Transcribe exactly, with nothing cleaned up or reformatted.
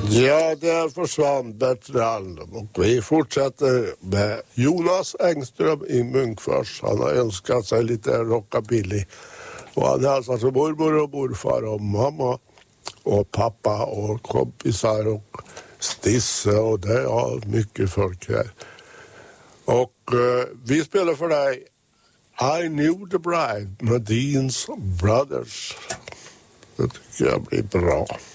Ja, det försvann bättre än och vi fortsätter med Jonas Engström i Munkfors. Han har önskat sig lite rockabilly. Och han hälsar till mormor och morfar och mamma och pappa och kompisar och Stisse och det är mycket folk här. Och uh, vi spelar för dig I Knew the Bride med Dean's Brothers. Det tycker jag blir bra.